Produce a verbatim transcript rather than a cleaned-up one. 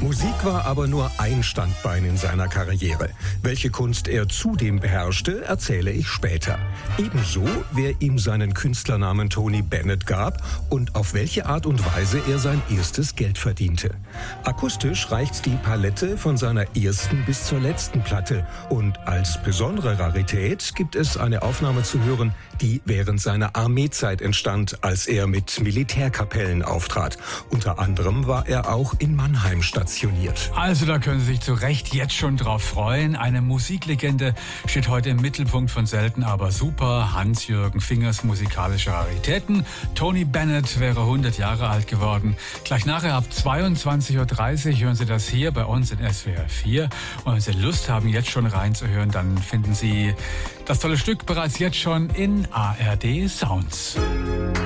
Musik war aber nur ein Standbein in seiner Karriere. Welche Kunst er zudem beherrschte, erzähle ich später. Ebenso, wer ihm seinen Künstlernamen Tony Bennett gab und auf welche Art und Weise er sein erstes Geld verdiente. Akustisch reicht die Palette von seiner ersten bis zur letzten Platte. Und als besondere Rarität gibt es eine Aufnahme zu hören, die während seiner Armeezeit entstand, als er mit Militärkapellen auftrat. Unter anderem war er auch in Mannheim stationiert. Also da können Sie sich zu Recht jetzt schon drauf freuen. Eine Musiklegende steht heute im Mittelpunkt von Selten aber super. Hans-Jürgen Fingers musikalische Raritäten. Tony Bennett wäre hundert Jahre alt geworden. Gleich nachher ab zweiundzwanzig Uhr dreißig hören Sie das hier bei uns in S W R vier. Und wenn Sie Lust haben, jetzt schon reinzuhören, dann finden Sie das tolle Stück bereits jetzt schon in A R D Sounds.